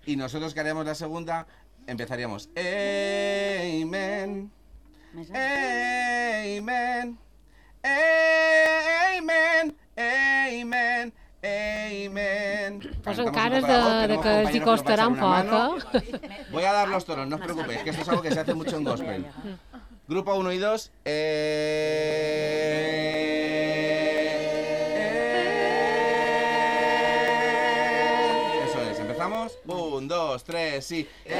Y nosotros que haríamos la segunda, empezaríamos Amen, Amen, Amen, Amen, Amen. Posen Cantamos un cares poco la voz, de tenemos que els hi compañeros que nos costarà pasan un una poc, mano. eh? Voy a dar los tonos, no os preocupéis, que esto es algo que se hace mucho en gospel. Grupo 1 y 2. Eso es, empezamos. 1, 2, 3, sí.